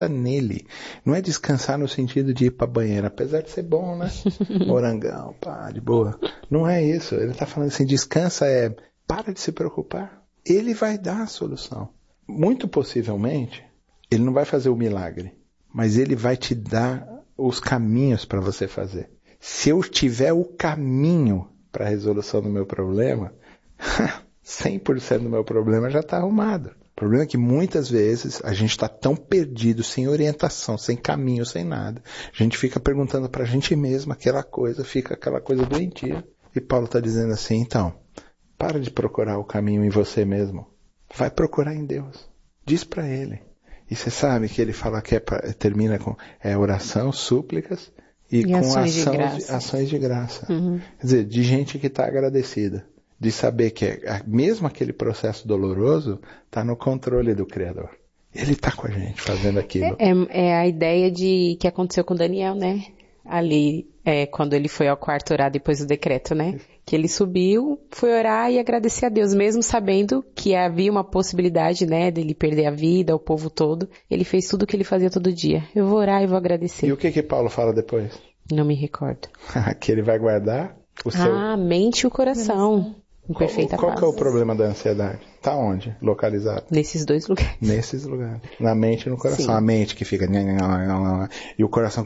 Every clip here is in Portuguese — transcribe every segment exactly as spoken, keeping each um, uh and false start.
nele. Não é descansar no sentido de ir pra banheira, apesar de ser bom, né? Morangão, pá, de boa. Não é isso. Ele tá falando assim, descansa é, para de se preocupar. Ele vai dar a solução. Muito possivelmente, ele não vai fazer o milagre, mas ele vai te dar os caminhos para você fazer. Se eu tiver o caminho para a resolução do meu problema, cem por cento do meu problema já está arrumado. O problema é que muitas vezes a gente está tão perdido, sem orientação, sem caminho, sem nada. A gente fica perguntando para a gente mesmo aquela coisa, fica aquela coisa doentia. E Paulo está dizendo assim, então, para de procurar o caminho em você mesmo. Vai procurar em Deus. Diz para Ele. E você sabe que ele fala que é pra, termina com é, oração, súplicas e, e com ações, ação, de graça. ações de graça. Uhum. Quer dizer, de gente que está agradecida. De saber que é, mesmo aquele processo doloroso está no controle do Criador. Ele está com a gente fazendo aquilo. É, é a ideia de que aconteceu com Daniel, né? Ali, é, quando ele foi ao quarto orar depois do decreto, né? Que ele subiu, foi orar e agradecer a Deus, mesmo sabendo que havia uma possibilidade, né, dele perder a vida, o povo todo. Ele fez tudo o que ele fazia todo dia. Eu vou orar e vou agradecer. E o que que Paulo fala depois? Não me recordo. Que ele vai guardar o seu... Ah, a mente e o coração. Em perfeita qual, paz. Qual que é o problema da ansiedade? Tá onde? Localizado? Nesses dois lugares. Nesses lugares. Na mente e no coração. Sim. A mente que fica... E o coração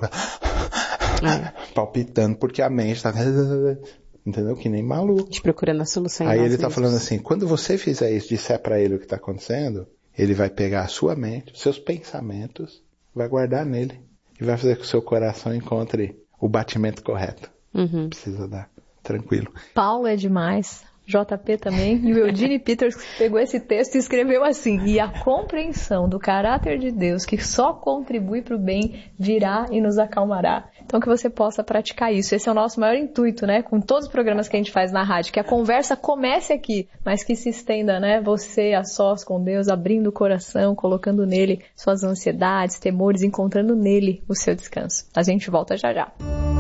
é. palpitando, porque a mente está... Entendeu? Que nem maluco. Te procurando a solução. Aí ele está falando assim, quando você fizer isso, disser para ele o que está acontecendo, ele vai pegar a sua mente, os seus pensamentos, vai guardar nele. E vai fazer com que o seu coração encontre o batimento correto. Uhum. Precisa dar. Tranquilo. Paulo é demais. J P também, e o Eugene Peters pegou esse texto e escreveu assim: e a compreensão do caráter de Deus, que só contribui para o bem, virá e nos acalmará. Então que você possa praticar isso. Esse é o nosso maior intuito, né? Com todos os programas que a gente faz na rádio, que a conversa comece aqui, mas que se estenda, né? Você a sós com Deus, abrindo o coração, colocando nele suas ansiedades, temores, encontrando nele o seu descanso. A gente volta já já.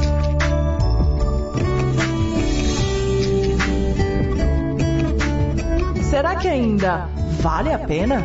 Será que ainda vale a pena?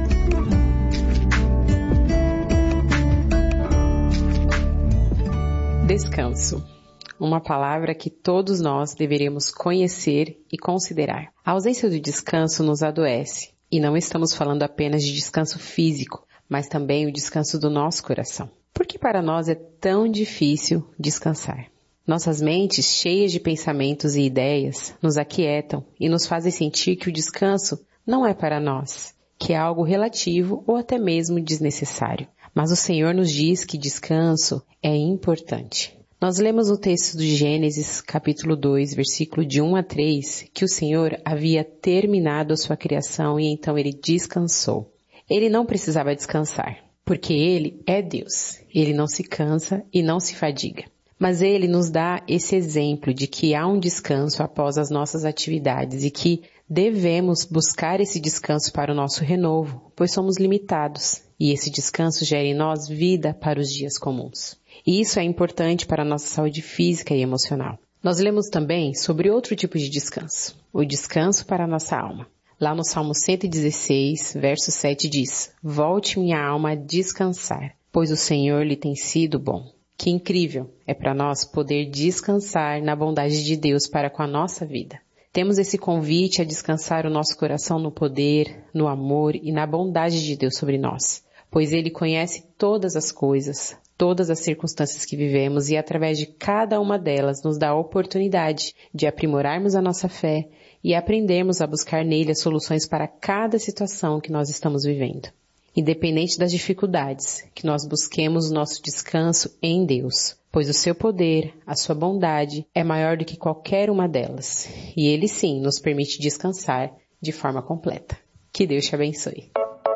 Descanso. Uma palavra que todos nós deveríamos conhecer e considerar. A ausência do descanso nos adoece. E não estamos falando apenas de descanso físico, mas também o descanso do nosso coração. Por que para nós é tão difícil descansar? Nossas mentes, cheias de pensamentos e ideias, nos aquietam e nos fazem sentir que o descanso não é para nós, que é algo relativo ou até mesmo desnecessário. Mas o Senhor nos diz que descanso é importante. Nós lemos o texto de Gênesis, capítulo dois, versículo de um a três, que o Senhor havia terminado a sua criação e então ele descansou. Ele não precisava descansar, porque ele é Deus. Ele não se cansa e não se fadiga. Mas ele nos dá esse exemplo de que há um descanso após as nossas atividades e que devemos buscar esse descanso para o nosso renovo, pois somos limitados e esse descanso gera em nós vida para os dias comuns. E isso é importante para a nossa saúde física e emocional. Nós lemos também sobre outro tipo de descanso, o descanso para a nossa alma. Lá no Salmo cento e dezesseis, verso sete diz: volte minha alma a descansar, pois o Senhor lhe tem sido bom. Que incrível é para nós poder descansar na bondade de Deus para com a nossa vida. Temos esse convite a descansar o nosso coração no poder, no amor e na bondade de Deus sobre nós, pois Ele conhece todas as coisas, todas as circunstâncias que vivemos e através de cada uma delas nos dá a oportunidade de aprimorarmos a nossa fé e aprendermos a buscar nele as soluções para cada situação que nós estamos vivendo. Independente das dificuldades, que nós busquemos o nosso descanso em Deus, pois o seu poder, a sua bondade é maior do que qualquer uma delas, e Ele sim nos permite descansar de forma completa. Que Deus te abençoe.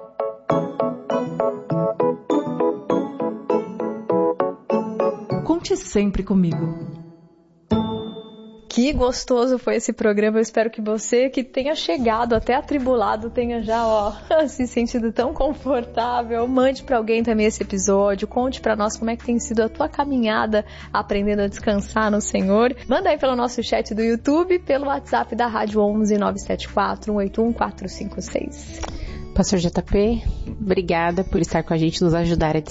Conte sempre comigo. Que gostoso foi esse programa, eu espero que você que tenha chegado até atribulado tenha já, ó, se sentido tão confortável. Mande para alguém também esse episódio, conte para nós como é que tem sido a tua caminhada aprendendo a descansar no Senhor. Manda aí pelo nosso chat do YouTube, pelo WhatsApp da Rádio onze nove sete quatro, um oito um, quatro cinco seis. Pastor J P, obrigada por estar com a gente, nos ajudar a